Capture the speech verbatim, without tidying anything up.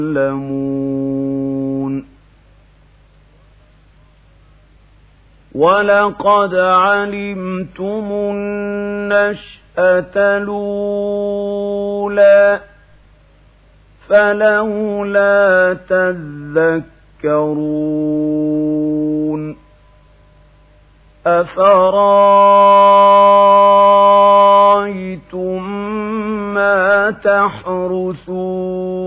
يعلمون ولقد علمتم النشأة الأولى فلولا تذكرون أفرأيتم ما تحرثون